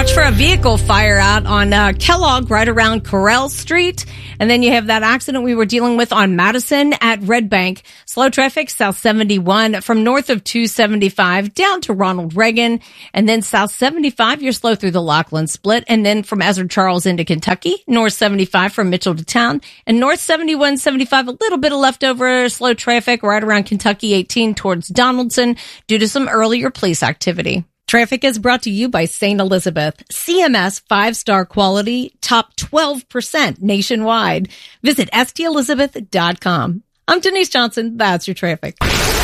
Watch for a vehicle fire out on Kellogg right around Correll Street. And then you have that accident we were dealing with on Madison at Red Bank. Slow traffic, South 71 from north of 275 down to Ronald Reagan. And then South 75, you're slow through the Laughlin split. And then from Ezra Charles into Kentucky, North 75 from Mitchell to Town. And North 71, 75, a little bit of leftover slow traffic right around Kentucky 18 towards Donaldson due to some earlier police activity. Traffic is brought to you by St. Elizabeth. CMS 5-star quality, top 12% nationwide. Visit stelizabeth.com. I'm Denise Johnson. That's your traffic.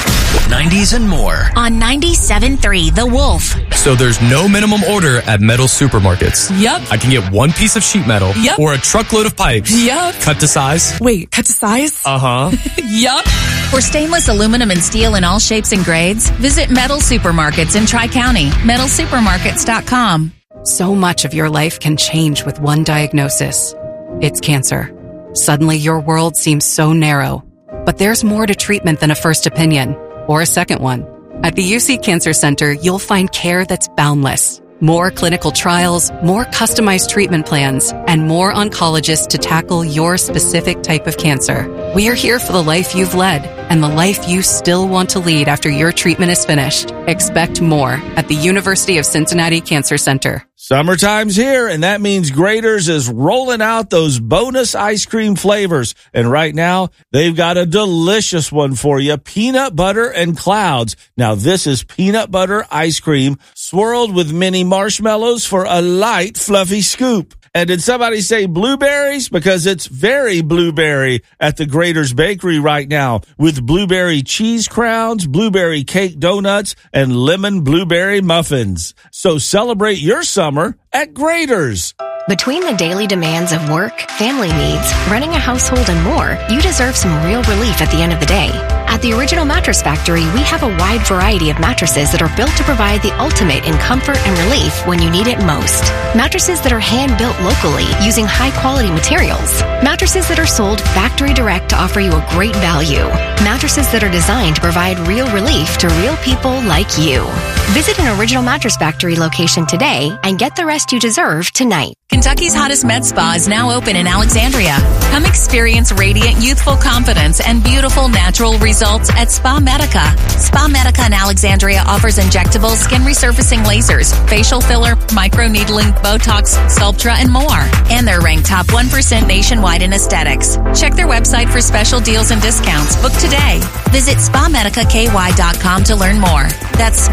90s and more. On 97.3 The Wolf. So there's no minimum order at metal supermarkets. Yep. I can get one piece of sheet metal. Yep. Or a truckload of pipes. Yep. Cut to size. Wait, cut to size? Uh-huh. Yup. For stainless aluminum and steel in all shapes and grades, visit Metal Supermarkets in Tri-County. MetalSupermarkets.com. So much of your life can change with one diagnosis. It's cancer. Suddenly your world seems so narrow. But there's more to treatment than a first opinion or a second one. At the UC Cancer Center, you'll find care that's boundless. More clinical trials, more customized treatment plans, and more oncologists to tackle your specific type of cancer. We are here for the life you've led and the life you still want to lead after your treatment is finished. Expect more at the University of Cincinnati Cancer Center. Summertime's here, and that means Graeter's is rolling out those bonus ice cream flavors. And right now, they've got a delicious one for you, peanut butter and clouds. Now, this is peanut butter ice cream swirled with mini marshmallows for a light, fluffy scoop. And did somebody say blueberries? Because it's very blueberry at the Graeter's Bakery right now with blueberry cheese crowns, blueberry cake donuts, and lemon blueberry muffins. So celebrate your summer at Graeter's. Between the daily demands of work, family needs, running a household, and more, you deserve some real relief at the end of the day. At the Original Mattress Factory, we have a wide variety of mattresses that are built to provide the ultimate in comfort and relief when you need it most. Mattresses that are hand-built locally using high-quality materials. Mattresses that are sold factory direct to offer you a great value. Mattresses that are designed to provide real relief to real people like you. Visit an Original Mattress Factory location today and get the rest you deserve tonight. Kentucky's hottest med spa is now open in Alexandria. Come experience radiant, youthful confidence and beautiful natural results at Spa Medica. Spa Medica in Alexandria offers injectable skin resurfacing lasers, facial filler, microneedling, Botox, Sculptra, and more. And they're ranked top 1% nationwide in aesthetics. Check their website for special deals and discounts. Book today. Visit SpaMedicaKY.com to learn more. That's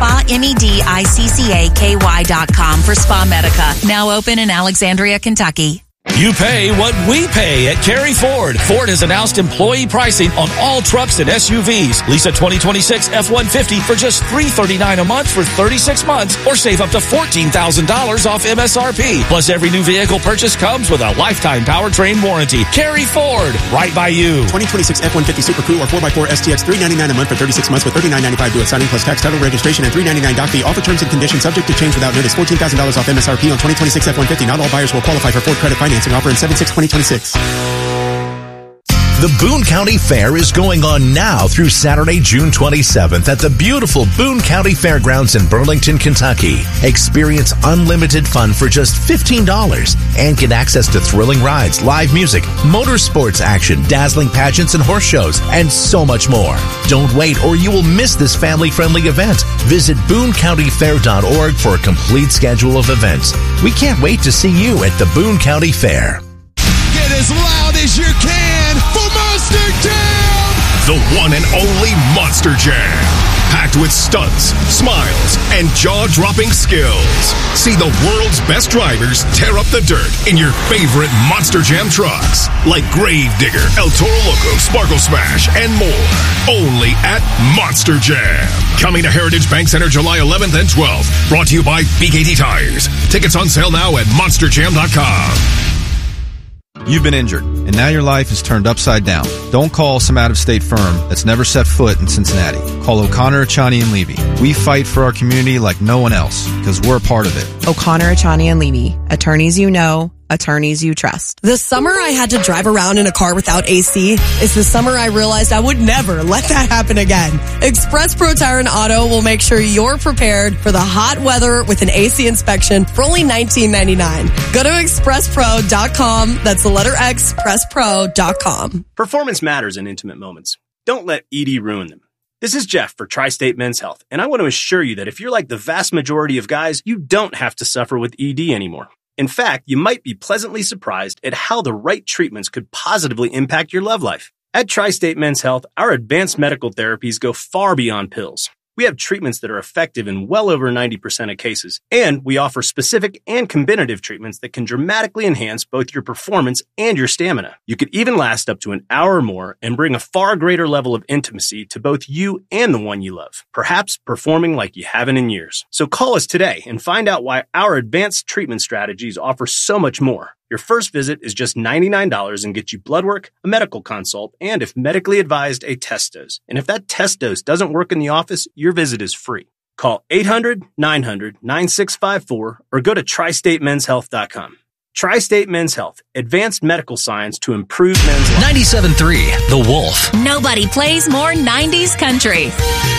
SpaMediccaKY.com for Spa Medica. Now open in Alexandria, Kentucky. You pay what we pay at Kerry Ford. Ford has announced employee pricing on all trucks and SUVs. Lease a 2026 F-150 for just $339 a month for 36 months or save up to $14,000 off MSRP. Plus, every new vehicle purchase comes with a lifetime powertrain warranty. Kerry Ford, right by you. 2026 F-150 Super Crew or 4x4 STX, $399 a month for 36 months with $39.95 due at signing plus tax, title, registration, and $399 doc fee. Offer terms and conditions subject to change without notice. $14,000 off MSRP on 2026 F-150. Not all buyers will qualify for Ford credit financing. Offer in 7/6/2026. The Boone County Fair is going on now through Saturday, June 27th at the beautiful Boone County Fairgrounds in Burlington, Kentucky. Experience unlimited fun for just $15 and get access to thrilling rides, live music, motorsports action, dazzling pageants and horse shows, and so much more. Don't wait or you will miss this family-friendly event. Visit BooneCountyFair.org for a complete schedule of events. We can't wait to see you at the Boone County Fair. Get as loud as you can for Monster Jam! The one and only Monster Jam. Packed with stunts, smiles, and jaw-dropping skills. See the world's best drivers tear up the dirt in your favorite Monster Jam trucks. Like Gravedigger, El Toro Loco, Sparkle Smash, and more. Only at Monster Jam. Coming to Heritage Bank Center July 11th and 12th. Brought to you by BKT Tires. Tickets on sale now at monsterjam.com. You've been injured, and now your life is turned upside down. Don't call some out-of-state firm that's never set foot in Cincinnati. Call O'Connor, Achani, and Levy. We fight for our community like no one else, because we're a part of it. O'Connor, Achani, and Levy. Attorneys you know, attorneys you trust. The summer I had to drive around in a car without AC is the summer I realized I would never let that happen again. Express Pro Tire and Auto will make sure you're prepared for the hot weather with an AC inspection for only $19.99. Go to expresspro.com. That's the letter X, presspro.com. Performance matters in intimate moments. Don't let ED ruin them. This is Jeff for Tri-State Men's Health, and I want to assure you that if you're like the vast majority of guys, you don't have to suffer with ED anymore. In fact, you might be pleasantly surprised at how the right treatments could positively impact your love life. At Tri-State Men's Health, our advanced medical therapies go far beyond pills. We have treatments that are effective in well over 90% of cases, and we offer specific and combinative treatments that can dramatically enhance both your performance and your stamina. You could even last up to an hour or more and bring a far greater level of intimacy to both you and the one you love, perhaps performing like you haven't in years. So call us today and find out why our advanced treatment strategies offer so much more. Your first visit is just $99 and gets you blood work, a medical consult, and if medically advised, a test dose. And if that test dose doesn't work in the office, your visit is free. Call 800-900-9654 or go to TriStateMen'sHealth.com. Tri-State Men's Health, advanced medical science to improve men's lives. 97.3, The Wolf. Nobody plays more 90s country.